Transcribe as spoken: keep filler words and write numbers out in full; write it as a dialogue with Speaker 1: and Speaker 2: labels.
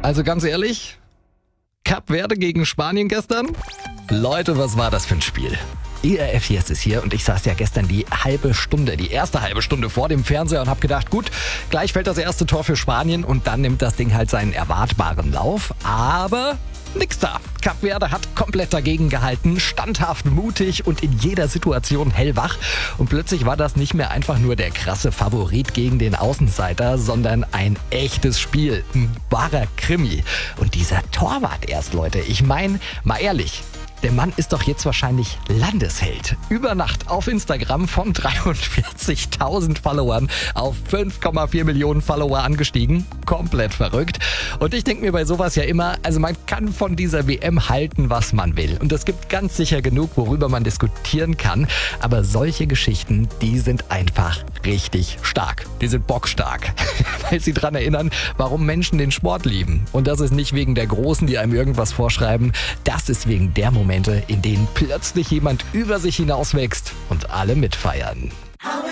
Speaker 1: Also ganz ehrlich, Kap Verde gegen Spanien gestern? Leute, was war das für ein Spiel? E R F Yes ist hier und ich saß ja gestern die halbe Stunde, die erste halbe Stunde vor dem Fernseher und habe gedacht, gut, gleich fällt das erste Tor für Spanien und dann nimmt das Ding halt seinen erwartbaren Lauf, aber nix da. Kap Verde hat komplett dagegen gehalten, standhaft, mutig und in jeder Situation hellwach. Und plötzlich war das nicht mehr einfach nur der krasse Favorit gegen den Außenseiter, sondern ein echtes Spiel, ein wahrer Krimi. Und dieser Torwart erst, Leute, ich meine, mal ehrlich, der Mann ist doch jetzt wahrscheinlich Landesheld. Über Nacht auf Instagram von dreiundvierzigtausend Followern auf fünf Komma vier Millionen Follower angestiegen. Komplett verrückt. Und ich denke mir bei sowas ja immer, also man kann von dieser W M halten, was man will. Und es gibt ganz sicher genug, worüber man diskutieren kann. Aber solche Geschichten, die sind einfach richtig stark. Die sind bockstark. Weil sie daran erinnern, warum Menschen den Sport lieben. Und das ist nicht wegen der Großen, die einem irgendwas vorschreiben. Das ist wegen der Momente, in denen plötzlich jemand über sich hinauswächst und alle mitfeiern.